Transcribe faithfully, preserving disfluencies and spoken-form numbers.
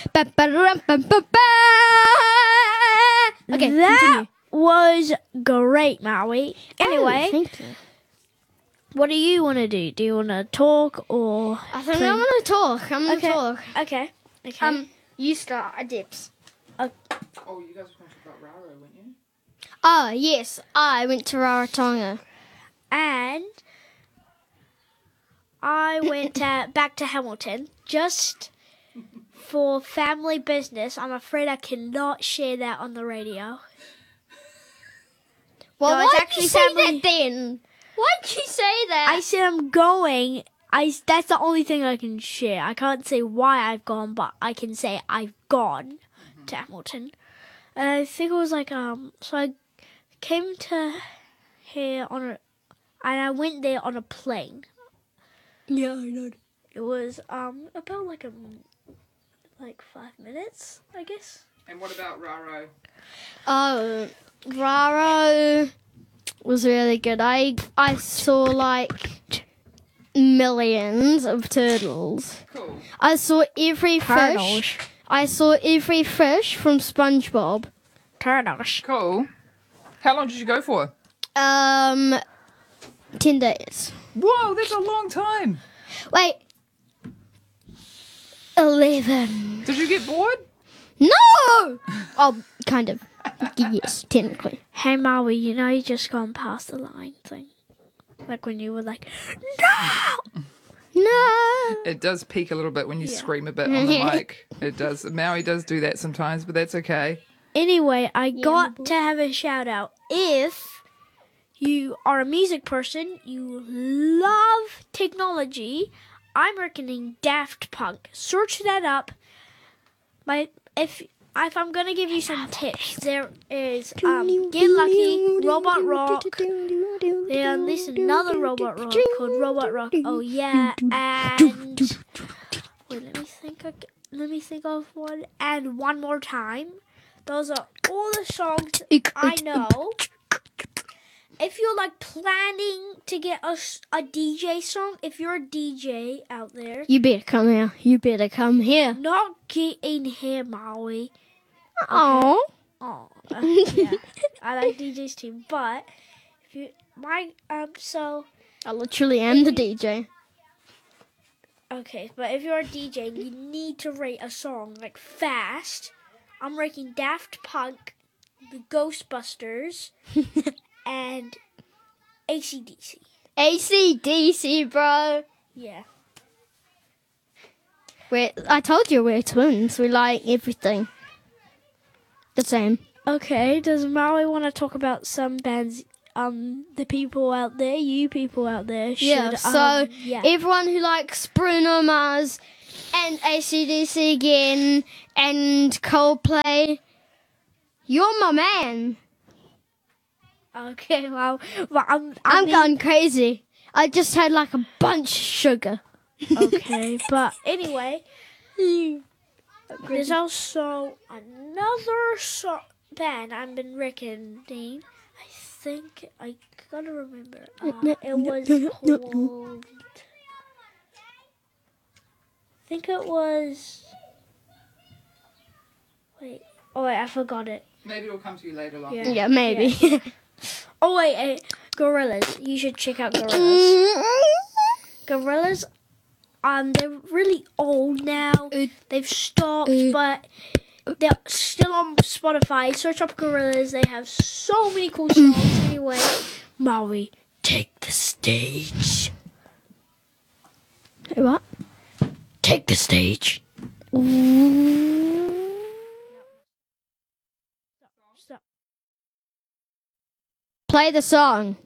Okay, that continue. was great, Maui. Anyway, Oh, thank you. what do you want to do? Do you want to talk or? I think play- I'm gonna talk. I'm gonna Okay. talk. Okay. Okay. Um, you start. I dips. Oh, you guys were going to talk about Raro, weren't you? Oh yes, I went to Rarotonga. and I went uh, back to Hamilton just for family business. I'm afraid I cannot share that on the radio. Well, No, it's why'd actually you say family- that then? Why'd you say that? I said I'm going. I that's the only thing I can share. I can't say why I've gone, but I can say I've gone to Hamilton. And I think it was like um. So I came to here on a, and I went there on a plane. Yeah, I know. It was um about like a like five minutes, I guess. And what about Raro? Oh, Raro was really good. I I saw like millions of turtles. Cool. I saw every Turtles. fish. I saw every fish from SpongeBob. Turtles. Cool. How long did you go for? Um, ten days. Whoa, that's a long time. Wait, eleven. Did you get bored? No. Oh, kind of. Yes, technically. Hey Maui, you know you just gone past the line thing. Like when you were like, no! No. It does peak a little bit when you Yeah. scream a bit on the mic. It does. Maui does do that sometimes, but that's okay. Anyway, I my got boy. to have a shout out. If you are a music person, you love technology, I'm recommending Daft Punk. Search that up. My if if I'm gonna give you some tips, there is um Get Lucky, Robot Rock. They unleashed another Robot Rock called Robot Rock. Oh yeah, and wait, let me think. ag- Let me think of one. And One More Time. Those are all the songs I know. If you're like planning to get a, s- a D J song, if you're a D J out there, You better come here. You better come here. not get in here, Maui. Oh. Oh, uh, yeah, I like D Js too. But if you my um so I literally am the D J. okay, but if you're a D J, you need to rate a song like fast. I'm rating Daft Punk, the Ghostbusters, and A C D C. A C D C, bro. Yeah. We're, I told you we're twins. We like everything. The same. Okay, does Maui want to talk about some bands, um, the people out there, you people out there should, Yeah, so um, yeah. everyone who likes Bruno Mars and A C D C again and Coldplay, you're my man. Okay, well, well I'm, I I'm mean- going crazy. I just had like a bunch of sugar. Okay, but anyway, there's also another so- band I've been recommending. I think I gotta remember. Uh, it was called. I think it was. Wait. Oh wait, I forgot it. Maybe it'll come to you later, Lon. Yeah. Yeah, maybe. Oh wait, eh, Gorillas. You should check out Gorillas. Gorillas, um, they're really old now. They've stopped, but they're still on Spotify. Search up Gorillas. They have so many cool songs. Anyway, Maui, take the stage. What? Take the stage. Stop. Play the song.